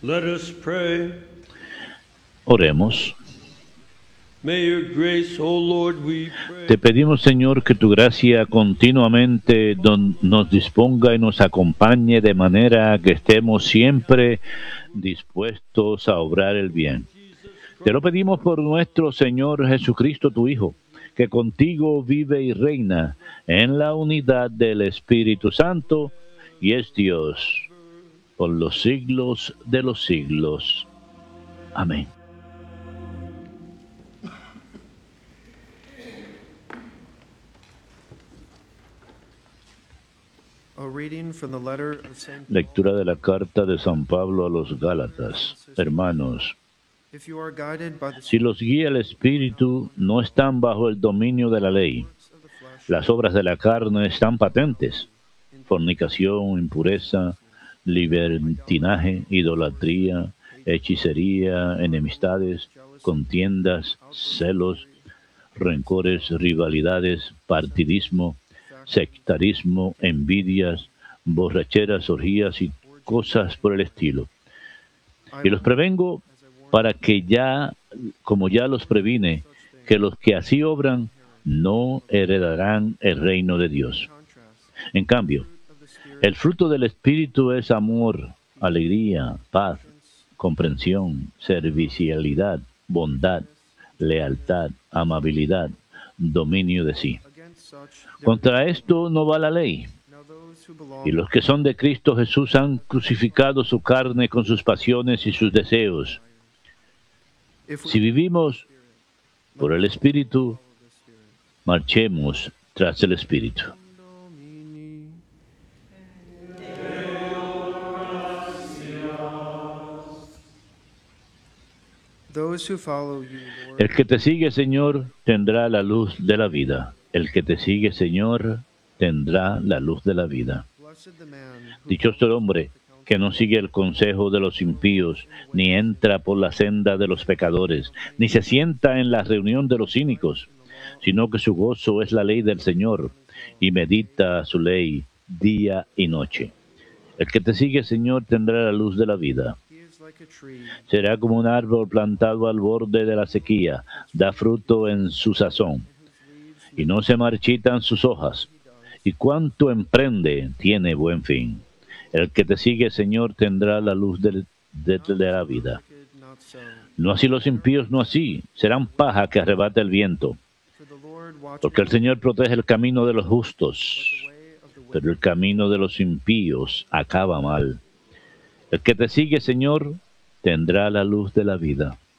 Let us pray. Oremos. May your grace, O Lord, we pray. Te pedimos, Señor, que tu gracia continuamente nos disponga y nos acompañe de manera que estemos siempre dispuestos a obrar el bien. Te lo pedimos por nuestro Señor Jesucristo, tu Hijo, que contigo vive y reina en la unidad del Espíritu Santo y es Dios por los siglos de los siglos. Amén. Lectura de la carta de San Pablo a los Gálatas. Hermanos, si los guía el Espíritu, no están bajo el dominio de la ley. Las obras de la carne están patentes: fornicación, impureza, libertinaje, idolatría, hechicería, enemistades, contiendas, celos, rencores, rivalidades, partidismo, sectarismo, envidias, borracheras, orgías y cosas por el estilo. Y los prevengo para que como ya los previne, que los que así obran no heredarán el reino de Dios. En cambio, el fruto del Espíritu es amor, alegría, paz, comprensión, servicialidad, bondad, lealtad, amabilidad, dominio de sí. Contra esto no va la ley. Y los que son de Cristo Jesús han crucificado su carne con sus pasiones y sus deseos. Si vivimos por el Espíritu, marchemos tras el Espíritu. El que te sigue, Señor, tendrá la luz de la vida. El que te sigue, Señor, tendrá la luz de la vida. Dichoso el hombre que no sigue el consejo de los impíos, ni entra por la senda de los pecadores, ni se sienta en la reunión de los cínicos, sino que su gozo es la ley del Señor, y medita su ley día y noche. El que te sigue, Señor, tendrá la luz de la vida. Será como un árbol plantado al borde de la sequía, da fruto en su sazón, y no se marchitan sus hojas, y cuanto emprende tiene buen fin. El que te sigue, Señor, tendrá la luz de la vida. No así los impíos, no así, serán paja que arrebata el viento. Porque el Señor protege el camino de los justos, pero el camino de los impíos acaba mal. El que te sigue, Señor, tendrá la luz de la vida.